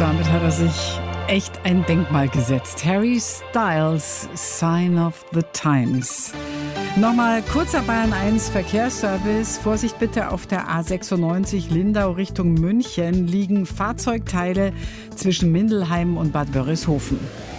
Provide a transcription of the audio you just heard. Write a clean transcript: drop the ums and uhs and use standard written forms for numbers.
damit hat er sich echt ein Denkmal gesetzt. Harry Styles, Sign of the Times. Nochmal kurzer Bayern 1 Verkehrsservice. Vorsicht bitte auf der A96 Lindau Richtung München liegen Fahrzeugteile zwischen Mindelheim und Bad Wörishofen.